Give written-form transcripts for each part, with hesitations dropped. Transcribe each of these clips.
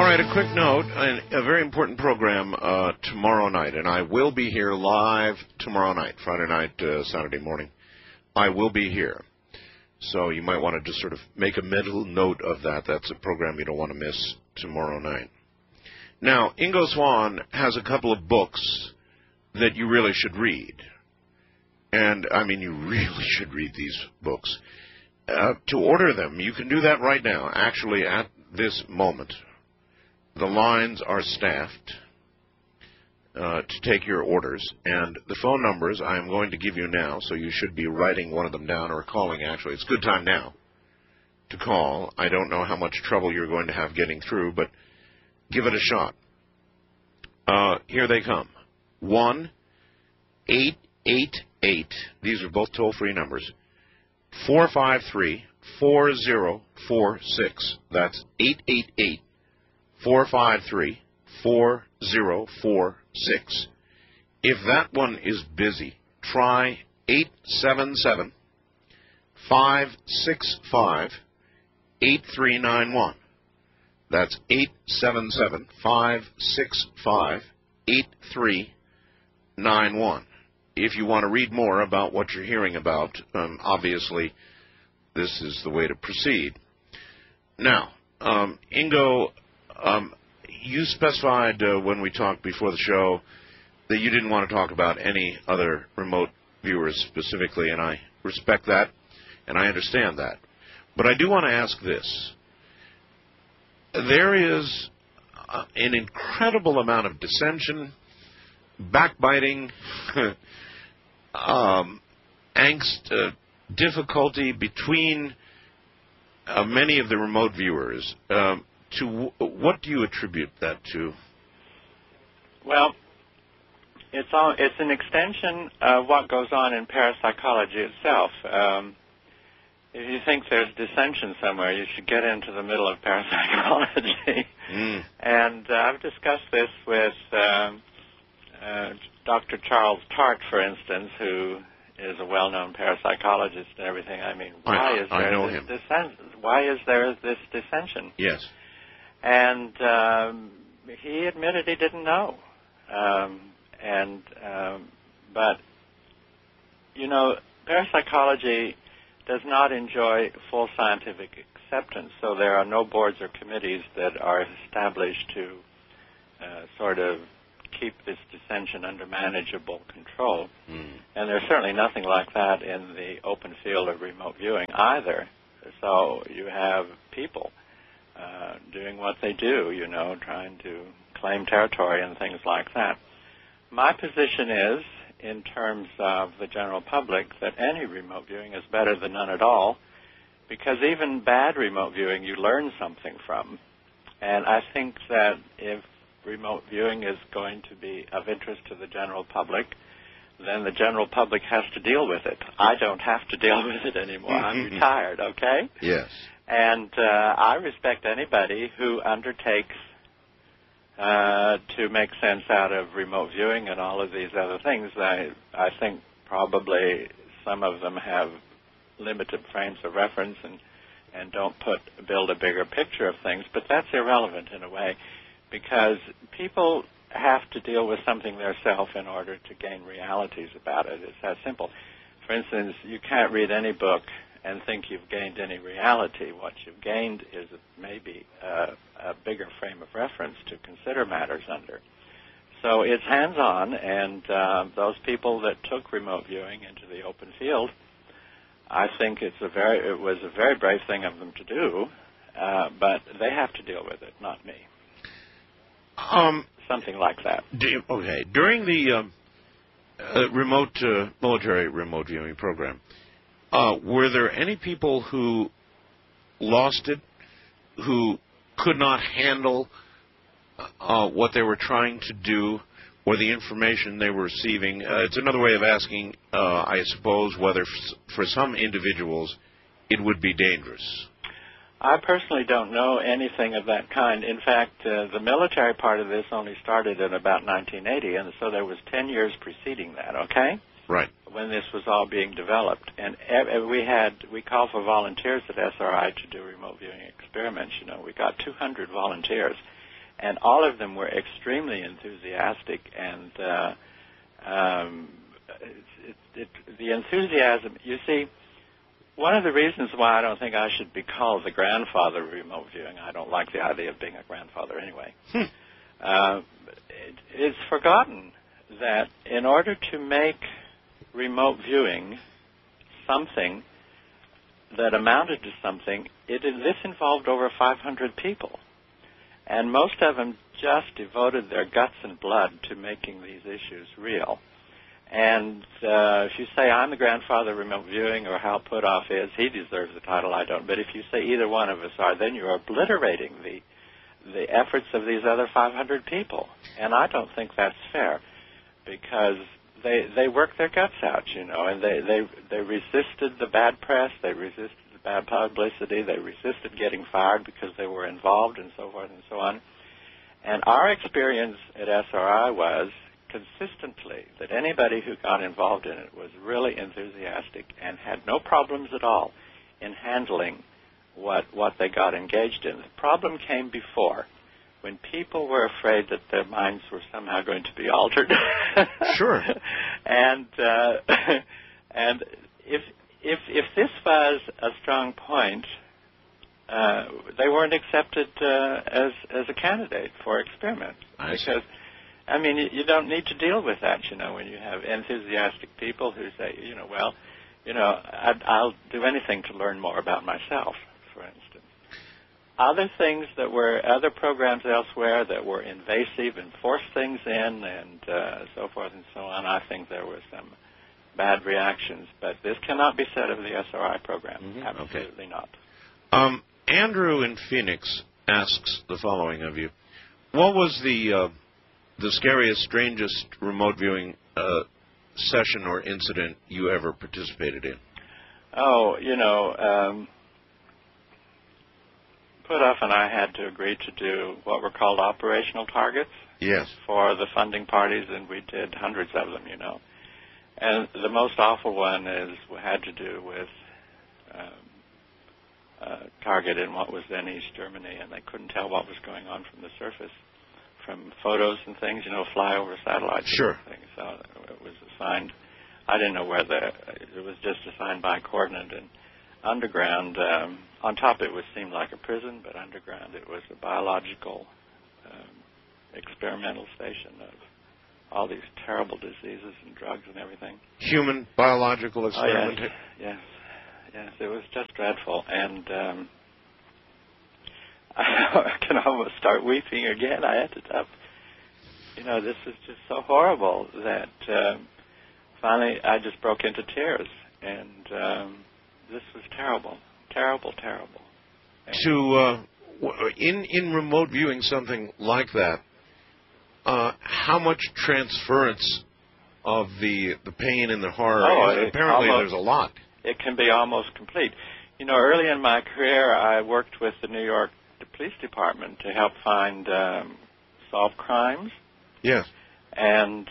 All right, a quick note, a very important program tomorrow night, and I will be here live tomorrow night, Friday night, Saturday morning. I will be here. So you might want to just sort of make a mental note of that. That's a program you don't want to miss tomorrow night. Now, Ingo Swann has a couple of books that you really should read. And, I mean, you really should read these books. To order them, you can do that right now, actually at this moment. The lines are staffed to take your orders, and the phone numbers I am going to give you now, so you should be writing one of them down or calling, actually. It's a good time now to call. I don't know how much trouble you're going to have getting through, but give it a shot. Here they come. 1-888, these are both toll-free numbers, 453-4046. That's 888-453-4046. If that one is busy, try 877-565-8391. That's 877-565-8391. If you want to read more about what you're hearing about, obviously this is the way to proceed. Now, Ingo, you specified when we talked before the show that you didn't want to talk about any other remote viewers specifically, and I respect that, and I understand that. But I do want to ask this. There is an incredible amount of dissension, backbiting, angst, difficulty between many of the remote viewers. What do you attribute that to? Well, it's an extension of what goes on in parapsychology itself. If you think there's dissension somewhere, you should get into the middle of parapsychology. And I've discussed this with Dr. Charles Tart, for instance, who is a well-known parapsychologist and everything. I mean, why is there this dissension? Yes. And he admitted he didn't know. But, you know, parapsychology does not enjoy full scientific acceptance, so there are no boards or committees that are established to sort of keep this dissension under manageable control. And there's certainly nothing like that in the open field of remote viewing either. So you have people doing what they do, you know, trying to claim territory and things like that. My position is, in terms of the general public, that any remote viewing is better than none at all, because even bad remote viewing you learn something from. And I think that if remote viewing is going to be of interest to the general public, then the general public has to deal with it. I don't have to deal with it anymore. I'm retired, okay? Yes. And I respect anybody who undertakes to make sense out of remote viewing and all of these other things. I think probably some of them have limited frames of reference and don't build a bigger picture of things, but that's irrelevant in a way, because people have to deal with something themselves in order to gain realities about it. It's that simple. For instance, you can't read any book and think you've gained any reality. What you've gained is maybe a bigger frame of reference to consider matters under. So it's hands-on, and those people that took remote viewing into the open field, I think it was a very brave thing of them to do, but they have to deal with it, not me. Something like that. Okay. During the military remote viewing program, were there any people who lost it, who could not handle what they were trying to do or the information they were receiving? It's another way of asking, I suppose, whether for some individuals it would be dangerous. I personally don't know anything of that kind. In fact, the military part of this only started in about 1980, and so there was 10 years preceding that, okay? Right. When this was all being developed. And we called for volunteers at SRI to do remote viewing experiments. You know, we got 200 volunteers. And all of them were extremely enthusiastic, and the enthusiasm, you see, one of the reasons why I don't think I should be called the grandfather of remote viewing, I don't like the idea of being a grandfather anyway, it's forgotten that in order to make remote viewing something that amounted to something, this involved over 500 people. And most of them just devoted their guts and blood to making these issues real. And if you say, I'm the grandfather of remote viewing, or Hal Puthoff is, he deserves the title, I don't. But if you say either one of us are, then you're obliterating the efforts of these other 500 people. And I don't think that's fair, because they worked their guts out, and they resisted the bad press, they resisted the bad publicity, they resisted getting fired because they were involved, and so forth and so on. And our experience at SRI was consistently that anybody who got involved in it was really enthusiastic and had no problems at all in handling what they got engaged in. The problem came before, when people were afraid that their minds were somehow going to be altered. Sure. And if this was a strong point, they weren't accepted as a candidate for experiment. I see. Because, I mean, you don't need to deal with that, when you have enthusiastic people who say, I'll do anything to learn more about myself, for instance. Other things that were, other programs elsewhere that were invasive and forced things in and so forth and so on, I think there were some bad reactions. But this cannot be said of the SRI program. Mm-hmm. Absolutely not. Andrew in Phoenix asks the following of you. What was the scariest, strangest remote viewing session or incident you ever participated in? Oh, Puthoff and I had to agree to do what were called operational targets. Yes. For the funding parties, and we did hundreds of them, And the most awful one had to do with a target in what was then East Germany, and they couldn't tell what was going on from the surface, from photos and things, flyover satellites. Sure. And things. So it was assigned. I didn't know where it was just assigned by coordinate, and underground. On top, it seemed like a prison, but underground, it was a biological experimental station of all these terrible diseases and drugs and everything. Human biological experiment. Oh, yes. It was just dreadful, and I can almost start weeping again. I had to stop. This is just so horrible that finally I just broke into tears, and this was terrible. Terrible. In remote viewing something like that, how much transference of the pain and the horror? Apparently, there's a lot. It can be almost complete. Early in my career, I worked with the New York Police Department to help solve crimes. Yes. And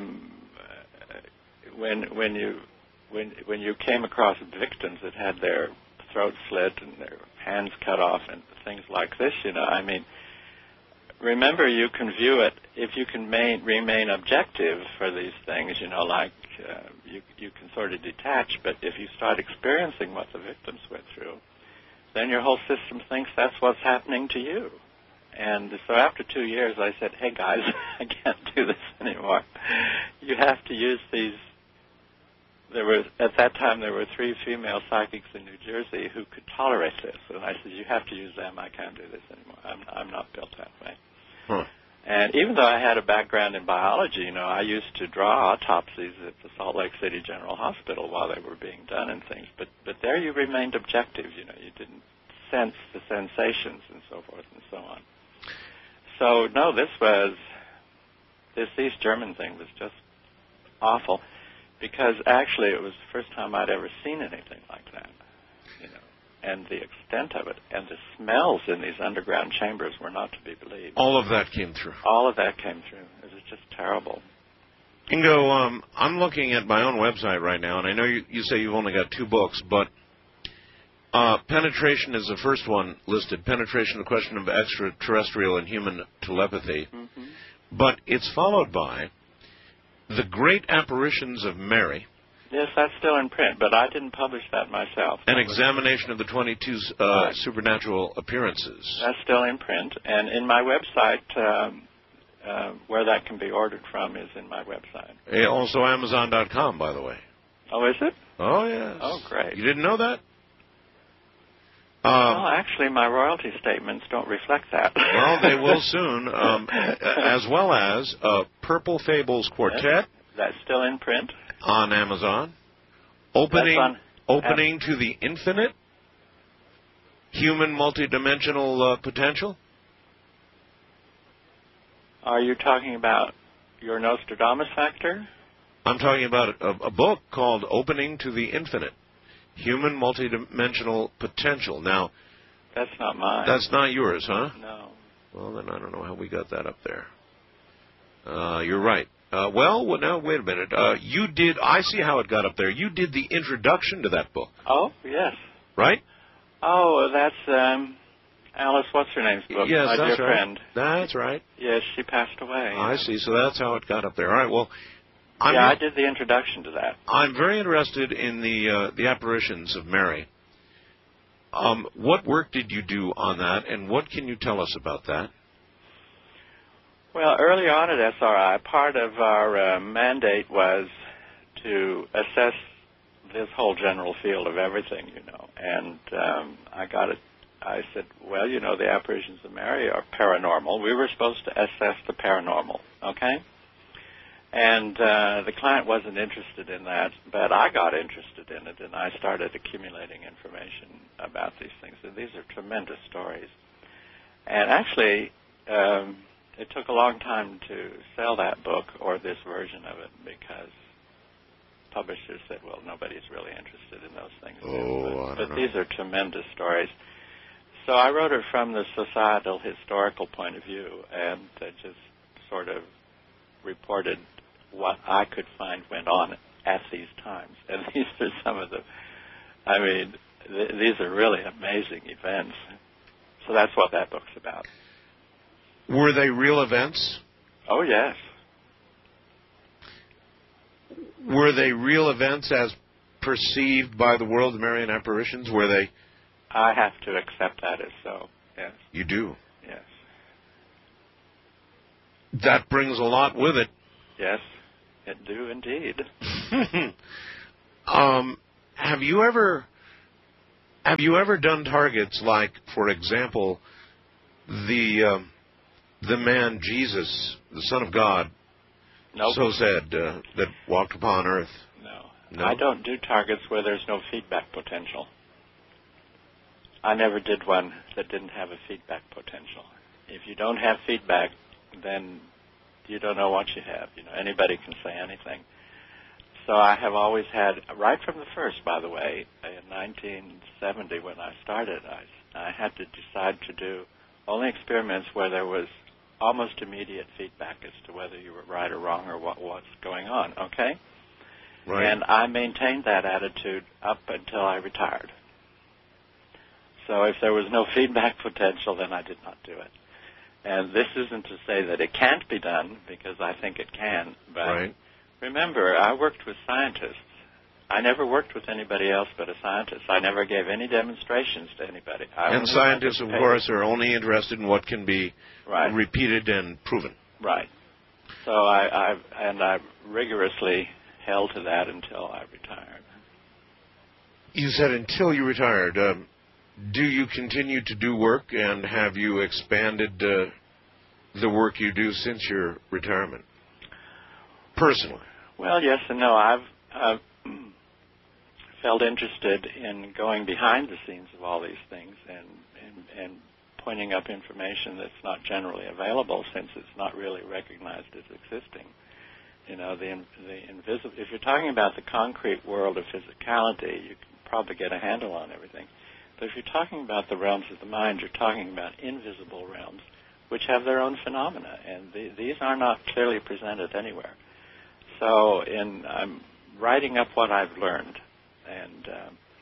when you came across victims that had their throat slit and their hands cut off and things like this, remember, you can view it, if you can remain objective for these things, you can sort of detach, but if you start experiencing what the victims went through, then your whole system thinks that's what's happening to you. And so after 2 years, I said, hey, guys, I can't do this anymore. You have to use these. At that time, there were 3 female psychics in New Jersey who could tolerate this. And I said, you have to use them. I can't do this anymore. I'm not built that way. Huh. And even though I had a background in biology, I used to draw autopsies at the Salt Lake City General Hospital while they were being done and things. But there you remained objective. You didn't sense the sensations and so forth and so on. So, no, this East German thing was just awful, because actually it was the first time I'd ever seen anything like that, and the extent of it, and the smells in these underground chambers were not to be believed. All of that came through. All of that came through. It was just terrible. Ingo, I'm looking at my own website right now, and I know you say you've only got 2 books, but Penetration is the first one listed. Penetration, the question of extraterrestrial and human telepathy. Mm-hmm. But it's followed by The Great Apparitions of Mary. Yes, that's still in print, but I didn't publish that myself. An examination of the 22 supernatural appearances. That's still in print, and in my website, where that can be ordered from is in my website. Also Amazon.com, by the way. Oh, is it? Oh, yes. Oh, great. You didn't know that? Well, actually, my royalty statements don't reflect that. Well, they will soon, as well as Purple Fables Quartet. Yes, that's still in print. On Amazon. Opening to the Infinite. Human Multidimensional Potential. Are you talking about your Nostradamus factor? I'm talking about a book called Opening to the Infinite. Human Multidimensional Potential. Now, that's not mine. That's not yours, huh? No. Well, then I don't know how we got that up there. You're right. Well, now, wait a minute. You did, I see how it got up there. You did the introduction to that book. Oh, yes. Right? Oh, that's Alice, what's her name's book? Yes, my that's dear right. friend. That's right. Yes, she passed away. I see. So that's how it got up there. All right, well. I did the introduction to that. I'm very interested in the apparitions of Mary. What work did you do on that, and what can you tell us about that? Well, early on at SRI, part of our mandate was to assess this whole general field of everything, And I said, well, the apparitions of Mary are paranormal. We were supposed to assess the paranormal, okay? And the client wasn't interested in that, but I got interested in it, and I started accumulating information about these things. And these are tremendous stories. And actually, it took a long time to sell that book or this version of it because publishers said, well, nobody's really interested in those things. But these are tremendous stories. So I wrote it from the societal historical point of view and just sort of reported what I could find went on at these times. And these are some of these are really amazing events. So that's what that book's about. Were they real events? Oh, yes. Were they real events as perceived by the world of Marian apparitions? Were they? I have to accept that as so, yes. You do? Yes. That brings a lot with it. Yes, it do indeed. Have you ever done targets like, for example, the man Jesus, the Son of God, nope. So said, that walked upon earth? No. I don't do targets where there's no feedback potential. I never did one that didn't have a feedback potential. If you don't have feedback, then you don't know what you have. Anybody can say anything. So I have always had, right from the first, by the way, in 1970 when I started, I had to decide to do only experiments where there was almost immediate feedback as to whether you were right or wrong or what was going on, okay? Right. And I maintained that attitude up until I retired. So if there was no feedback potential, then I did not do it. And this isn't to say that it can't be done, because I think it can. But right. Remember, I worked with scientists. I never worked with anybody else but a scientist. I never gave any demonstrations to anybody. And scientists, of course, are only interested in what can be repeated and proven. Right. So I rigorously held to that until I retired. You said until you retired. Do you continue to do work, and have you expanded the work you do since your retirement, personally? Well, yes and no. I've felt interested in going behind the scenes of all these things and pointing up information that's not generally available, since it's not really recognized as existing. The invisible. If you're talking about the concrete world of physicality, you can probably get a handle on everything. But if you're talking about the realms of the mind, you're talking about invisible realms, which have their own phenomena, and these are not clearly presented anywhere. So I'm writing up what I've learned, and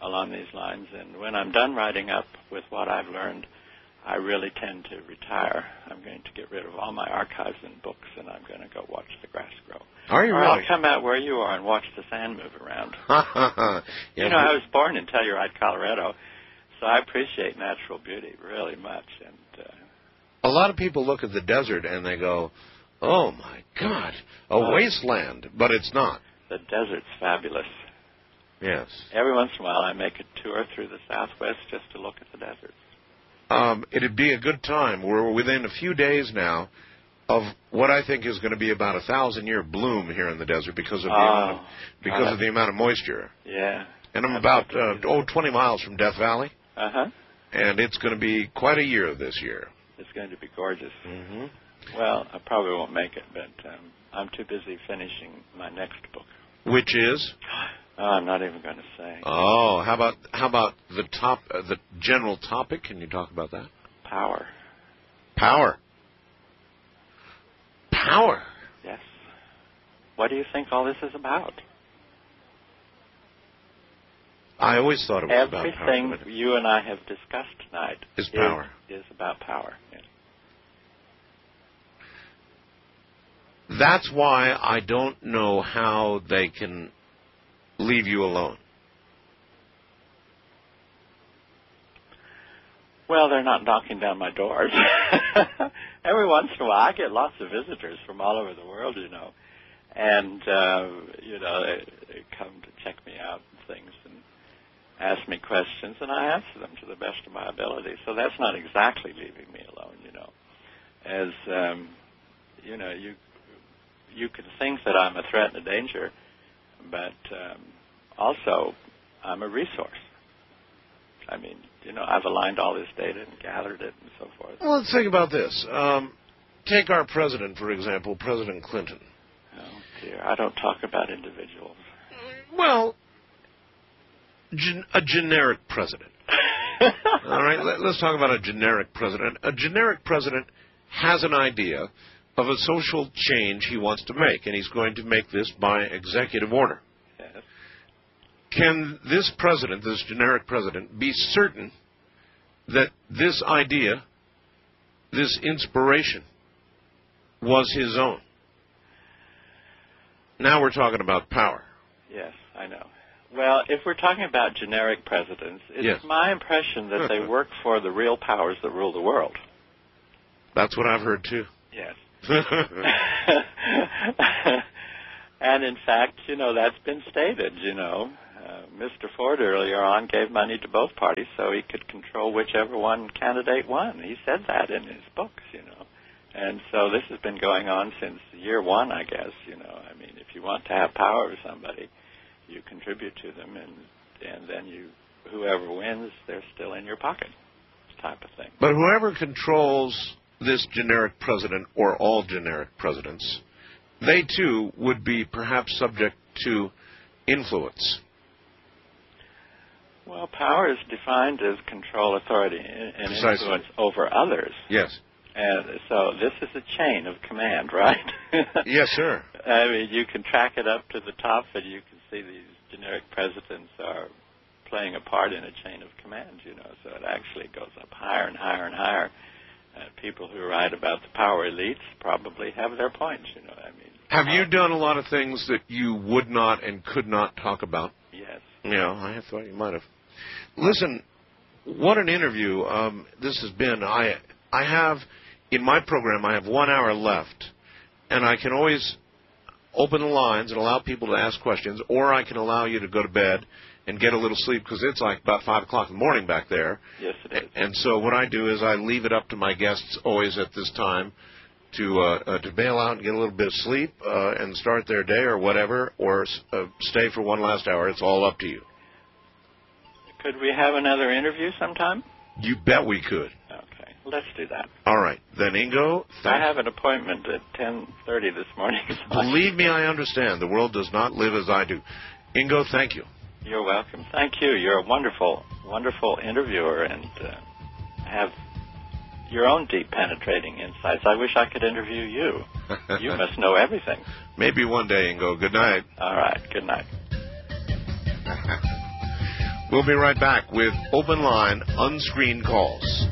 along these lines. And when I'm done writing up with what I've learned, I really tend to retire. I'm going to get rid of all my archives and books, and I'm going to go watch the grass grow. Are you or really? I'll come out where you are and watch the sand move around. Yeah, You know, I was born in Telluride, Colorado, so I appreciate natural beauty really much. And a lot of people look at the desert and they go, oh, my God, a wasteland. But it's not. the desert's fabulous. Yes. Every once in a while I make a tour through the Southwest just to look at the deserts. It'd be a good time. We're within a few days now of what I think is going to be about 1,000-year bloom here in the desert because of the amount of moisture. Yeah. And I'm about 20 miles from Death Valley. Uh-huh. And it's going to be quite a year this year. It's going to be gorgeous. Mm-hmm. Well, I probably won't make it, but I'm too busy finishing my next book. Which is? Oh, I'm not even going to say. Oh, how about the general topic? Can you talk about that? Power. Power. Power. Yes. What do you think all this is about? I always thought it was about power. Everything you and I have discussed tonight is power. Is about power. Yes. That's why I don't know how they can leave you alone. Well, they're not knocking down my doors. Every once in a while, I get lots of visitors from all over the world, you know. And, they come to check me out and things and ask me questions, and I answer them to the best of my ability. So that's not exactly leaving me alone, you know. As, you can think that I'm a threat and a danger, but also I'm a resource. I mean, I've aligned all this data and gathered it and so forth. Well, let's think about this. Take our president, for example, President Clinton. Oh, dear. I don't talk about individuals. Well, a generic president. All right, let's talk about a generic president. A generic president has an idea of a social change he wants to make, and he's going to make this by executive order. Yes. Can this president, this generic president, be certain that this idea, this inspiration, was his own? Now we're talking about power. Yes, I know. Well, if we're talking about generic presidents, it's my impression that they work for the real powers that rule the world. That's what I've heard, too. Yes. And, in fact, that's been stated, Mr. Ford earlier on gave money to both parties so he could control whichever one candidate won. He said that in his books, And so this has been going on since year one, I guess, I mean, if you want to have power over somebody, you contribute to them, and then whoever wins, they're still in your pocket, type of thing. But whoever controls this generic president or all generic presidents, they too would be perhaps subject to influence. Well, power is defined as control, authority, and Precisely. Influence over others. Yes. And so this is a chain of command, right? Yes, sir. I mean, you can track it up to the top, and you can see these generic presidents are playing a part in a chain of command, so it actually goes up higher and higher and higher. People who write about the power elites probably have their points, I mean. Have you done a lot of things that you would not and could not talk about? Yes. Yeah, I thought you might have. Listen, what an interview this has been. I have, in my program, I have 1 hour left, and I can always open the lines and allow people to ask questions, or I can allow you to go to bed and get a little sleep because it's like about 5 o'clock in the morning back there. Yes, it is. And so what I do is I leave it up to my guests always at this time to bail out and get a little bit of sleep and start their day or whatever, or stay for one last hour. It's all up to you. Could we have another interview sometime? You bet we could. Okay, let's do that. All right. Then, Ingo, I have an appointment at 10:30 this morning. Believe me, I understand. The world does not live as I do. Ingo, thank you. You're welcome. Thank you. You're a wonderful, wonderful interviewer and have your own deep penetrating insights. I wish I could interview you. You must know everything. Maybe one day, Ingo. Good night. All right. Good night. We'll be right back with open line, unscreened calls.